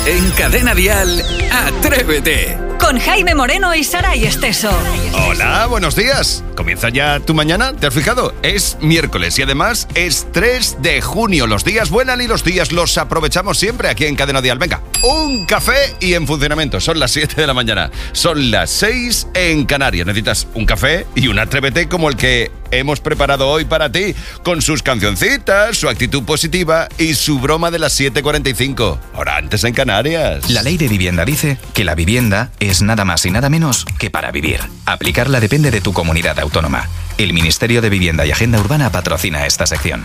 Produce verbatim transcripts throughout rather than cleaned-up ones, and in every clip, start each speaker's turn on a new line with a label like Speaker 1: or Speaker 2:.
Speaker 1: En Cadena Dial, Atrévete.
Speaker 2: Con Jaime Moreno y Saray Esteso.
Speaker 3: Hola, buenos días. ¿Comienza ya tu mañana? ¿Te has fijado? Es miércoles y además es tres de junio. Los días vuelan y los días los aprovechamos siempre aquí en Cadena Dial. Venga, un café y en funcionamiento. Son las siete de la mañana. Son las seis en Canarias. Necesitas un café y un Atrévete como el que hemos preparado hoy para ti, con sus cancioncitas, su actitud positiva y su broma de las siete cuarenta y cinco. Ahora antes en Canarias.
Speaker 4: La ley de vivienda dice que la vivienda es nada más y nada menos que para vivir. Aplicarla depende de tu comunidad autónoma. El Ministerio de Vivienda y Agenda Urbana patrocina esta sección.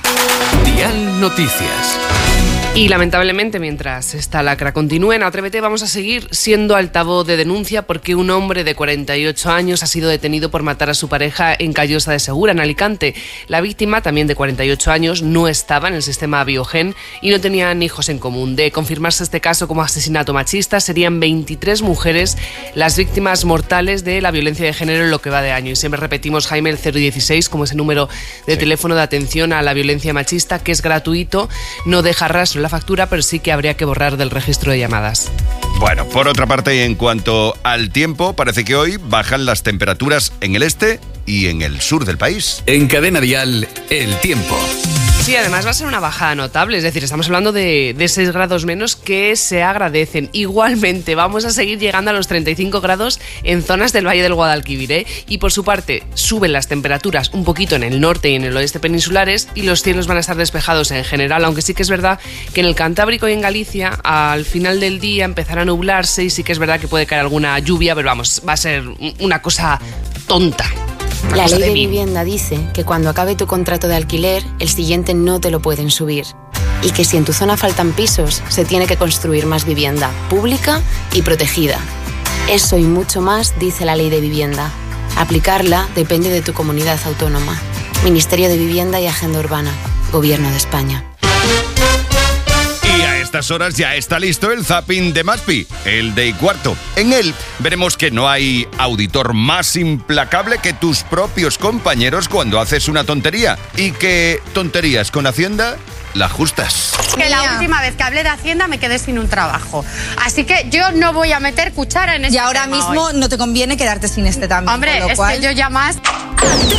Speaker 1: Dial Noticias.
Speaker 5: Y lamentablemente, mientras esta lacra continúe en Atrévete, vamos a seguir siendo altavoz de denuncia porque un hombre de cuarenta y ocho años ha sido detenido por matar a su pareja en Callosa de Segura, en Alicante. La víctima, también de cuarenta y ocho años, no estaba en el sistema Biogen y no tenían hijos en común. De confirmarse este caso como asesinato machista, serían veintitrés mujeres las víctimas mortales de la violencia de género en lo que va de año. Y siempre repetimos, Jaime, el cero dieciséis como ese número de sí. teléfono de atención a la violencia machista, que es gratuito, no deja rastro en la factura, pero sí que habría que borrar del registro de llamadas.
Speaker 3: Bueno, por otra parte, en cuanto al tiempo, parece que hoy bajan las temperaturas en el este y en el sur del país.
Speaker 1: En Cadena Dial, el tiempo.
Speaker 5: Sí, además va a ser una bajada notable, es decir, estamos hablando de, de seis grados menos que se agradecen. Igualmente vamos a seguir llegando a los treinta y cinco grados en zonas del Valle del Guadalquivir, ¿eh? Y por su parte suben las temperaturas un poquito en el norte y en el oeste peninsulares y los cielos van a estar despejados en general, aunque sí que es verdad que en el Cantábrico y en Galicia al final del día empezará a nublarse y sí que es verdad que puede caer alguna lluvia, pero vamos, va a ser una cosa tonta.
Speaker 6: La ley de vivienda dice que cuando acabe tu contrato de alquiler, el siguiente no te lo pueden subir. Y que si en tu zona faltan pisos, se tiene que construir más vivienda pública y protegida. Eso y mucho más dice la ley de vivienda. Aplicarla depende de tu comunidad autónoma. Ministerio de Vivienda y Agenda Urbana. Gobierno de España.
Speaker 3: Y a estas horas ya está listo el zapping de Maspi, el de y cuarto. En él veremos que no hay auditor más implacable que tus propios compañeros cuando haces una tontería. Y que tonterías con Hacienda la justas.
Speaker 7: Que la última vez que hablé de Hacienda me quedé sin un trabajo. Así que yo no voy a meter cuchara en este
Speaker 8: Y ahora
Speaker 7: tema
Speaker 8: mismo
Speaker 7: hoy.
Speaker 8: No te conviene quedarte sin este también.
Speaker 7: Hombre,
Speaker 8: con lo
Speaker 7: es
Speaker 8: cual...
Speaker 7: que yo ya más...